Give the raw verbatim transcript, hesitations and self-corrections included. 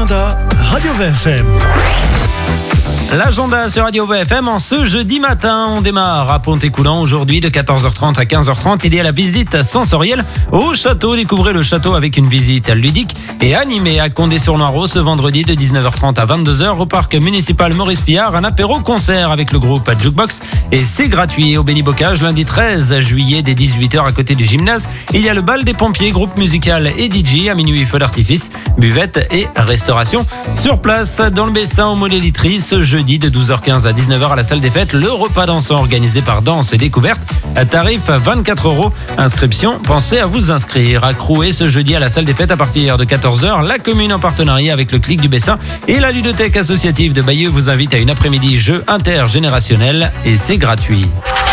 L'agenda Radio V F M. L'agenda sur Radio V F M en ce jeudi matin, on démarre à Pont-Écoulant aujourd'hui de quatorze heures trente à quinze heures trente. Il y a la visite sensorielle au château. Découvrez le château avec une visite ludique et animée à Condé-sur-Noireau ce vendredi de dix-neuf heures trente à vingt-deux heures au parc municipal Maurice Piard. Un apéro concert avec le groupe Jukebox et c'est gratuit au Béni-Bocage lundi treize juillet dès dix-huit heures à côté du gymnase. Il y a le bal des pompiers, groupe musical et D J à minuit, feu d'artifice, buvette et restauration sur place dans le Bessin au Mollet-Litry ce jeudi de douze heures quinze à dix-neuf heures à la salle des fêtes. Le repas dansant organisé par Danse et Découverte à tarif vingt-quatre euros. Inscription, pensez à vous inscrire. À Crouet ce jeudi à la salle des fêtes à partir de quatorze heures. La commune en partenariat avec le Clic du Bessin et la ludothèque associative de Bayeux vous invite à une après-midi jeu intergénérationnel et c'est gratuit.